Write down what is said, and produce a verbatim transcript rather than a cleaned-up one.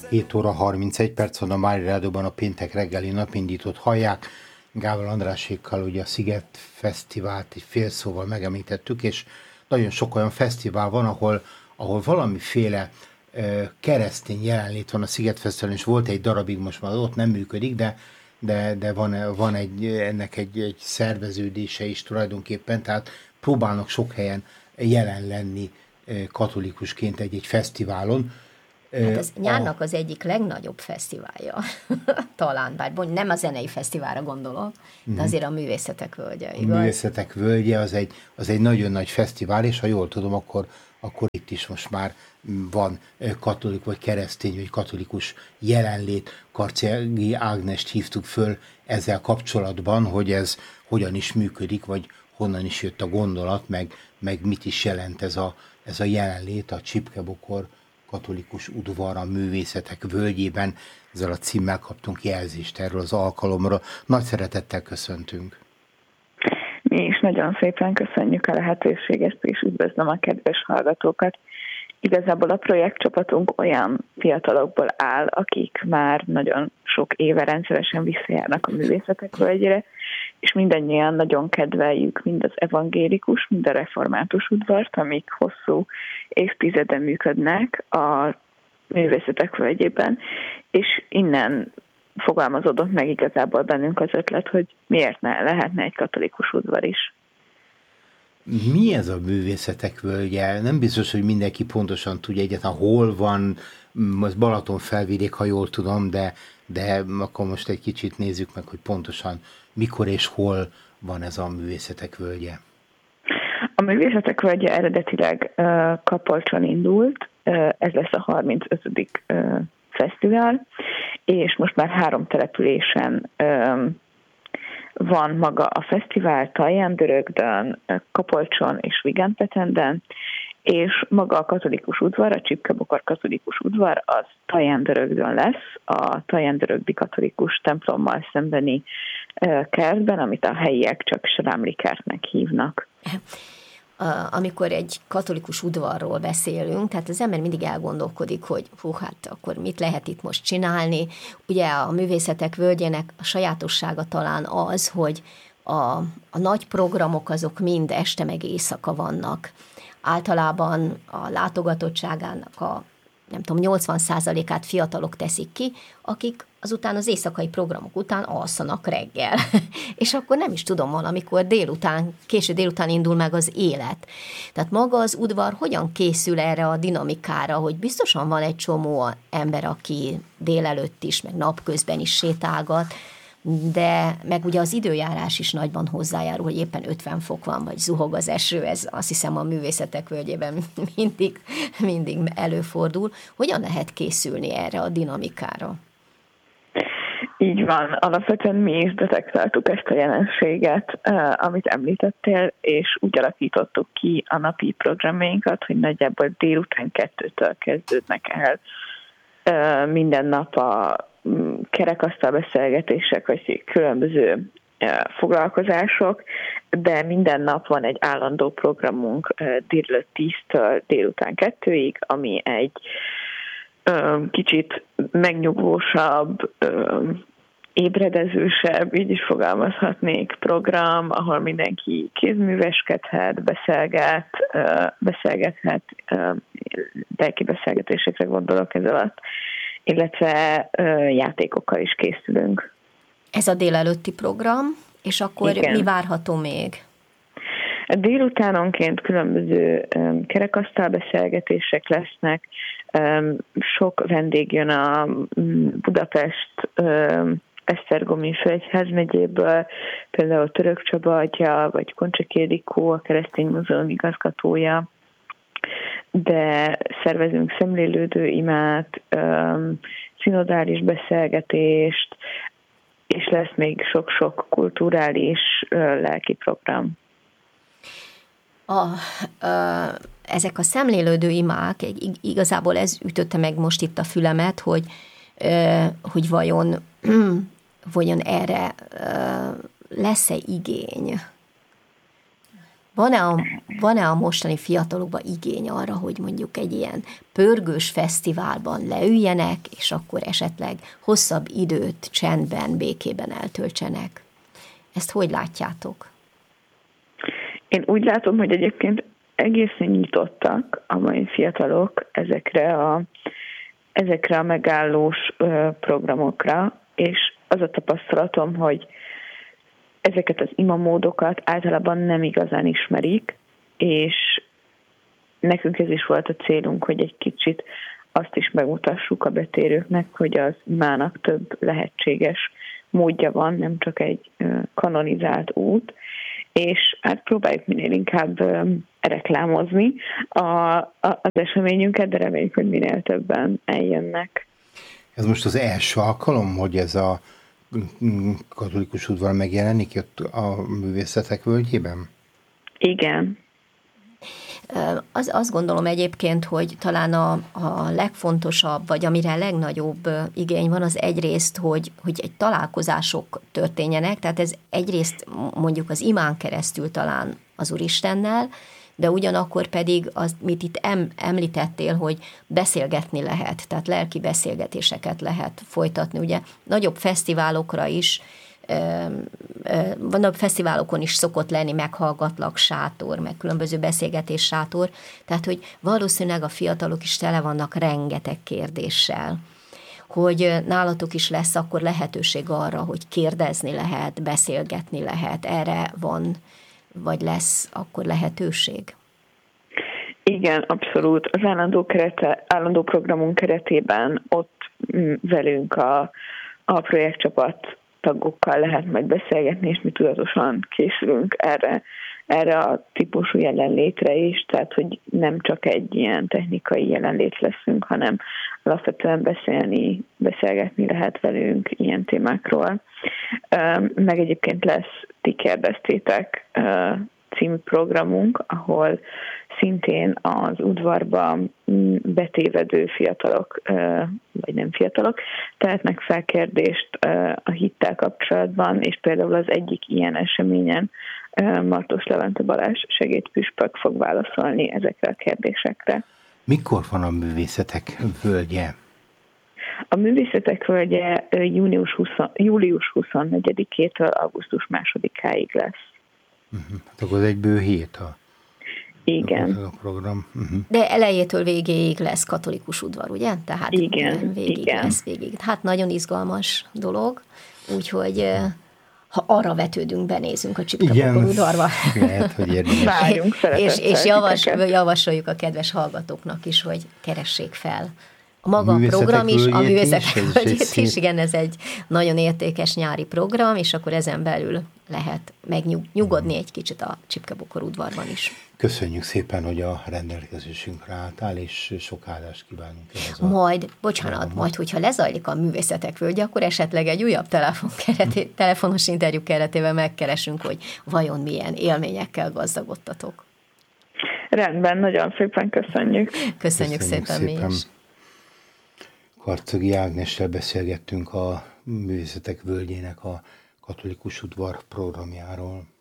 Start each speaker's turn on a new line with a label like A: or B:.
A: hét óra harmincegy perc van a Mári Rádióban, a péntek reggeli napindítót hallják. Gával Andrásékkal ugye a Sziget Fesztivált egy fél szóval megemlítettük, és nagyon sok olyan fesztivál van, ahol, ahol valamiféle ö, keresztény jelenlét van a Sziget Fesztiválon, és volt egy darabig, most már ott nem működik, de, de, de van, van egy, ennek egy, egy szerveződése is tulajdonképpen, tehát próbálnak sok helyen jelen lenni katolikusként egy-egy fesztiválon.
B: Hát ez nyárnak az egyik legnagyobb fesztiválja, talán, bár nem a zenei fesztiválra gondolok, de azért a Művészetek Völgye, igaz?
A: A Művészetek Völgye az egy, az egy nagyon nagy fesztivál, és ha jól tudom, akkor, akkor itt is most már van katolik, vagy keresztény, vagy katolikus jelenlét. Karczegi Ágnest hívtuk föl ezzel kapcsolatban, hogy ez hogyan is működik, vagy honnan is jött a gondolat, meg, meg mit is jelent ez a, ez a jelenlét a Csipke-Bokor katolikus udvar a Művészetek Völgyében. Ezzel a címmel kaptunk jelzést erről az alkalomra. Nagy szeretettel köszöntünk.
C: Mi is nagyon szépen köszönjük a lehetőséget, és üdvözlöm a kedves hallgatókat. Igazából a projektcsapatunk olyan fiatalokból áll, akik már nagyon sok éve rendszeresen visszajárnak a Művészetek Völgyére, és mindannyian nagyon kedveljük mind az evangélikus, mind a református udvart, amik hosszú évtizeden működnek a Művészetek Völgyében, és innen fogalmazódott meg igazából bennünk az ötlet, hogy miért ne lehetne egy katolikus udvar is.
A: Mi ez a Művészetek Völgye? Nem biztos, hogy mindenki pontosan tudja egyáltalán hol van, az Balatonfelvidék, ha jól tudom, de, de akkor most egy kicsit nézzük meg, hogy pontosan mikor és hol van ez a Művészetek Völgye.
C: A Művészetek Völgye eredetileg uh, Kapolcson indult, uh, ez lesz a harmincötödik Uh, fesztivál, és most már három településen um, van maga a fesztivál, Tajandörögdön, Kapolcson és Vigenpetenden, és maga a katolikus udvar, a Csipke-Bokor katolikus udvar, az Tajandörögdön lesz, a Tajandörögdi katolikus templommal szembeni kertben, amit a helyiek csak Srámli-kertnek hívnak.
B: Amikor egy katolikus udvarról beszélünk, tehát az ember mindig elgondolkodik, hogy hú, hát akkor mit lehet itt most csinálni. Ugye a Művészetek Völgyének a sajátossága talán az, hogy a, a nagy programok azok mind este meg éjszaka vannak. Általában a látogatottságának a nem tudom, nyolcvan százalékát fiatalok teszik ki, akik azután az éjszakai programok után alszanak reggel. És akkor nem is tudom, valamikor délután, késő délután indul meg az élet. Tehát maga az udvar hogyan készül erre a dinamikára, hogy biztosan van egy csomó ember, aki délelőtt is, meg napközben is sétálgat, de meg ugye az időjárás is nagyban hozzájárul, hogy éppen ötven fok van, vagy zuhog az eső, ez azt hiszem a Művészetek Völgyében mindig, mindig előfordul. Hogyan lehet készülni erre a dinamikára?
C: Így van, alapvetően mi is detektáltuk ezt a jelenséget, amit említettél, és úgy alakítottuk ki a napi programjainkat, hogy nagyjából délután kettőtől kezdődnek el minden nap a kerekasztal beszélgetések, vagy különböző foglalkozások, de minden nap van egy állandó programunk délelőtt tíztől délután kettőig, ami egy kicsit megnyugvósabb, ébredezősebb, így is fogalmazhatnék, program, ahol mindenki kézműveskedhet, beszélget, beszélgethet, lelki beszélgetésekre gondolok ez alatt, illetve játékokkal is készülünk.
B: Ez a délelőtti program, és akkor igen. Mi várható még?
C: Délutánonként különböző um, kerekasztal beszélgetések lesznek, um, sok vendég jön a um, Budapest um, Esztergomi Főegyházmegyéből, például Török Csaba atya, vagy Koncsa Kédikó, a Keresztény Múzeum igazgatója, de szervezünk szemlélődő imát, um, szinodális beszélgetést, és lesz még sok-sok kulturális uh, lelki program.
B: A, a, ezek a szemlélődő imák, igazából ez ütötte meg most itt a fülemet, hogy, hogy vajon, vajon erre lesz-e igény? Van-e a, van-e a mostani fiatalokban igény arra, hogy mondjuk egy ilyen pörgős fesztiválban leüljenek, és akkor esetleg hosszabb időt csendben, békében eltöltsenek? Ezt hogy látjátok?
C: Én úgy látom, hogy egyébként egészen nyitottak a mai fiatalok ezekre a, ezekre a megállós programokra, és az a tapasztalatom, hogy ezeket az imamódokat általában nem igazán ismerik, és nekünk ez is volt a célunk, hogy egy kicsit azt is megmutassuk a betérőknek, hogy az imának több lehetséges módja van, nem csak egy kanonizált út, és hát próbáljuk minél inkább reklámozni a, a, az eseményünket, de reméljük, hogy minél többen eljönnek.
A: Ez most az első alkalom, hogy ez a katolikus udvar megjelenik ott a művészetek völgyében?
C: Igen.
B: Az, azt gondolom egyébként, hogy talán a, a legfontosabb, vagy amire legnagyobb igény van, az egyrészt, hogy, hogy egy találkozások történjenek, tehát ez egyrészt mondjuk az imán keresztül talán az Úristennel, de ugyanakkor pedig az, mit itt em, említettél, hogy beszélgetni lehet, tehát lelki beszélgetéseket lehet folytatni. Ugye nagyobb fesztiválokra is, vannak fesztiválokon is szokott lenni meghallgatlak sátor, meg különböző beszélgetés sátor, tehát hogy valószínűleg a fiatalok is tele vannak rengeteg kérdéssel, hogy nálatok is lesz akkor lehetőség arra, hogy kérdezni lehet, beszélgetni lehet, erre van, vagy lesz akkor lehetőség?
C: Igen, abszolút. Az állandó, kerete, állandó programunk keretében ott velünk a, a projektcsapat tagokkal lehet majd beszélgetni, és mi tudatosan készülünk erre, erre a típusú jelenlétre is, tehát hogy nem csak egy ilyen technikai jelenlét leszünk, hanem alapvetően beszélni, beszélgetni lehet velünk ilyen témákról. Meg egyébként lesz, ti kérdeztétek, című programunk, ahol szintén az udvarba betévedő fiatalok, vagy nem fiatalok, tehetnek fel kérdést a hittel kapcsolatban, és például az egyik ilyen eseményen Martos Levente Balázs segédpüspök fog válaszolni ezekre a kérdésekre.
A: Mikor van a művészetek völgye?
C: A művészetek völgye június huszadik, július huszonnegyedikétől augusztus másodikáig lesz.
A: Uh-huh. Hát akkor ez egy bő hét a,
C: igen.
A: a program. Uh-huh.
B: De elejétől végéig lesz katolikus udvar, ugye? Tehát
C: igen,
B: végig
C: igen.
B: lesz végig. Hát nagyon izgalmas dolog, úgyhogy ha arra vetődünk, benézünk a Csipke-Bokor udvarba.
A: Lehet, hogy érdemes.
C: Várjunk
B: és és javas, javasoljuk a kedves hallgatóknak is, hogy keressék fel. A maga a program is, a művészetek völgyét is, igen, ez egy nagyon értékes nyári program, és akkor ezen belül lehet megnyugodni egy kicsit a Csipke-Bokor udvarban is.
A: Köszönjük szépen, hogy a rendelkezésünkre álltál, és sok áldást kívánunk.
B: Majd, bocsánat, majd, hogyha lezajlik a művészetek völgye, akkor esetleg egy újabb telefon kereté, telefonos interjú keretében megkeresünk, hogy vajon milyen élményekkel gazdagodtatok.
C: Rendben, nagyon szépen köszönjük.
B: Köszönjük, köszönjük szépen, szépen mi is.
A: Karczagi Ágnessel beszélgettünk a művészetek völgyének a katolikus udvar programjáról.